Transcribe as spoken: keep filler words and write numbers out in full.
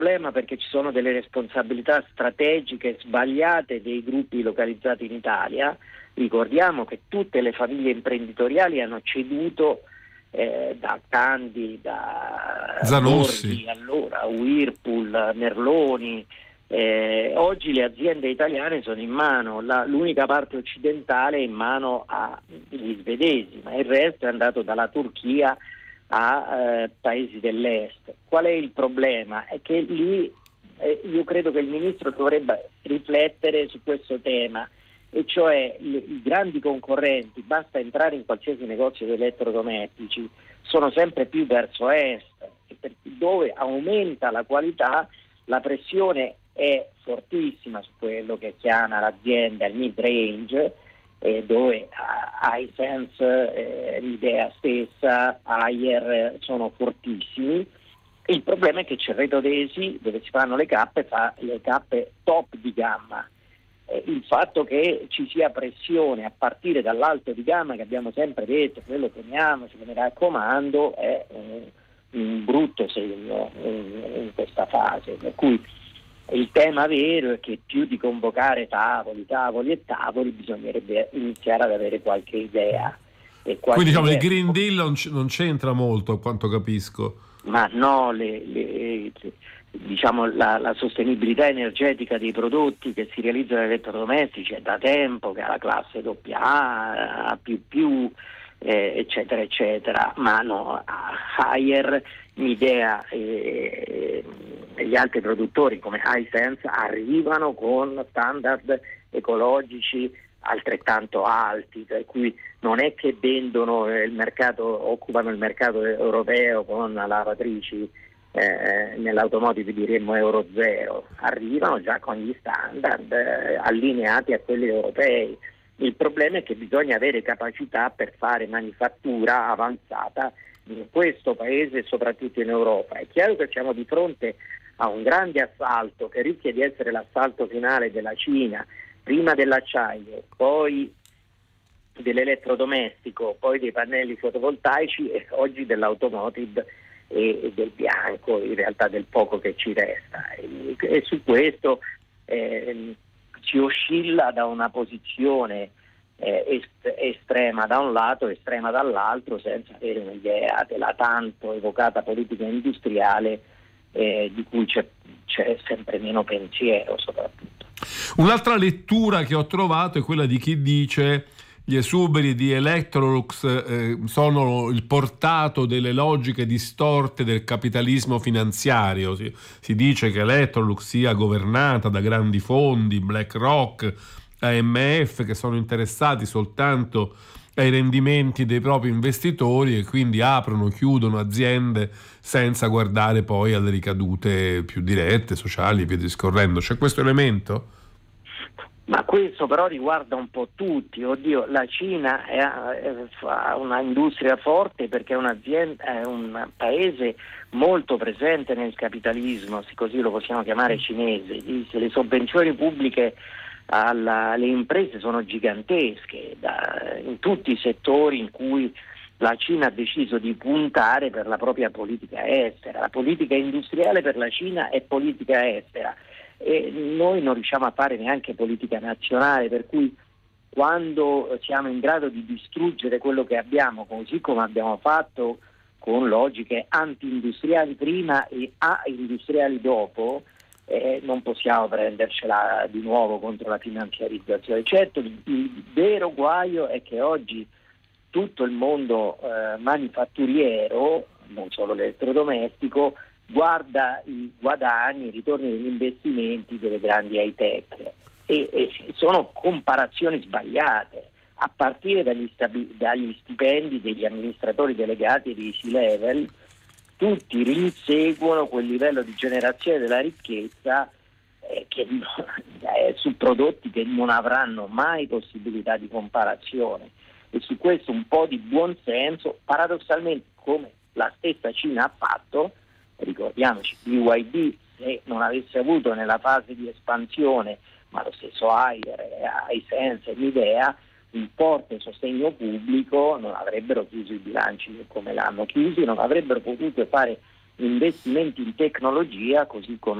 problema perché ci sono delle responsabilità strategiche sbagliate dei gruppi localizzati in Italia. Ricordiamo che tutte le famiglie imprenditoriali hanno ceduto eh, da Tandy, da Zanussi, Borghi, allora Whirlpool, Merloni. Eh, oggi le aziende italiane sono in mano, la, l'unica parte occidentale è in mano agli svedesi, ma il resto è andato dalla Turchia a eh, paesi dell'est. Qual è il problema? È che lì eh, io credo che il ministro dovrebbe riflettere su questo tema, e cioè le, i grandi concorrenti, basta entrare in qualsiasi negozio di elettrodomestici, sono sempre più verso est, dove aumenta la qualità, la pressione è fortissima su quello che chiama l'azienda il mid-range, eh, dove uh, Hisense, eh, l'idea stessa, Haier sono fortissimi. Il problema è che c'è Retrodesi, dove si fanno le cappe, fa le cappe top di gamma. Eh, il fatto che ci sia pressione a partire dall'alto di gamma, che abbiamo sempre detto, quello teniamoci, mi raccomando, è un, un brutto segno in, in questa fase. Per cui il tema vero è che più di convocare tavoli, tavoli e tavoli, bisognerebbe iniziare ad avere qualche idea. E qualche quindi diciamo idea il Green Deal non, c- non c'entra molto, a quanto capisco. Ma no, le, le, diciamo la, la sostenibilità energetica dei prodotti che si realizzano negli elettrodomestici è da tempo che ha la classe doppia A, A più più, eh, eccetera eccetera, ma no, Haier, Midea e, e gli altri produttori come Hisense arrivano con standard ecologici altrettanto alti, per cui non è che vendono il mercato, occupano il mercato europeo con lavatrici, eh, nell'automotive diremmo euro zero, arrivano già con gli standard eh, allineati a quelli europei. Il problema è che bisogna avere capacità per fare manifattura avanzata in questo paese e soprattutto in Europa. È chiaro che siamo di fronte a un grande assalto che rischia di essere l'assalto finale della Cina, prima dell'acciaio, poi dell'elettrodomestico, poi dei pannelli fotovoltaici e oggi dell'automotive e, e del bianco, in realtà del poco che ci resta. E, e su questo eh, si oscilla da una posizione eh, est- estrema da un lato, estrema dall'altro, senza avere un'idea della tanto evocata politica industriale eh, di cui c'è, c'è sempre meno pensiero soprattutto. Un'altra lettura che ho trovato è quella di chi dice gli esuberi di Electrolux eh, sono il portato delle logiche distorte del capitalismo finanziario. Si, si dice che Electrolux sia governata da grandi fondi, BlackRock, A M F, che sono interessati soltanto ai rendimenti dei propri investitori e quindi aprono, chiudono aziende senza guardare poi alle ricadute più dirette, sociali e via discorrendo. C'è questo elemento? Ma questo però riguarda un po' tutti. Oddio, la Cina è, ha una industria forte perché è un'azienda, è un paese molto presente nel capitalismo, se così lo possiamo chiamare cinese. Le sovvenzioni pubbliche alla, alle imprese sono gigantesche da, in tutti i settori in cui la Cina ha deciso di puntare per la propria politica estera. La politica industriale per la Cina è politica estera e noi non riusciamo a fare neanche politica nazionale, per cui quando siamo in grado di distruggere quello che abbiamo, così come abbiamo fatto con logiche anti-industriali prima e a-industriali dopo, eh, non possiamo prendercela di nuovo contro la finanziarizzazione. Certo, il, il vero guaio è che oggi tutto il mondo eh, manifatturiero, non solo l'elettrodomestico, guarda i guadagni, i ritorni degli investimenti delle grandi high-tech e, e sono comparazioni sbagliate, a partire dagli, stabi- dagli stipendi degli amministratori delegati e dei C-level. Tutti rinseguono quel livello di generazione della ricchezza eh, che, eh, su prodotti che non avranno mai possibilità di comparazione, e su questo un po' di buonsenso, paradossalmente come la stessa Cina ha fatto. Ricordiamoci, B Y D se non avesse avuto nella fase di espansione, ma lo stesso Haier, Hisense e Midea, un forte sostegno pubblico, non avrebbero chiuso i bilanci come l'hanno chiusi, non avrebbero potuto fare investimenti in tecnologia, così come